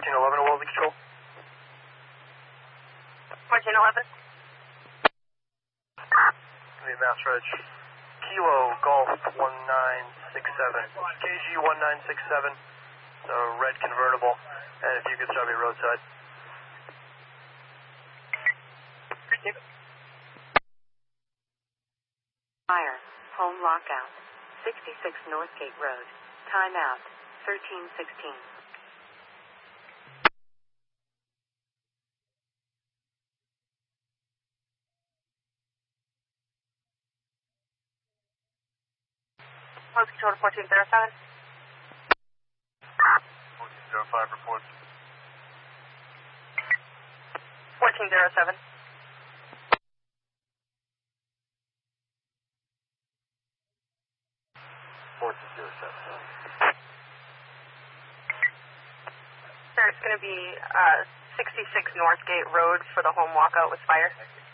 1411 to Wellesley Control. 1411. Mass Reg. Kilo Golf 1967. KG 1967. So red convertible. And if you could start me roadside. Fire. Home lockout. 66 Northgate Road. Timeout. 1316. Close control to 1407. 1405 report. 1407. 1407. Sir, it's going to be 66 Northgate Road for the home walkout with fire.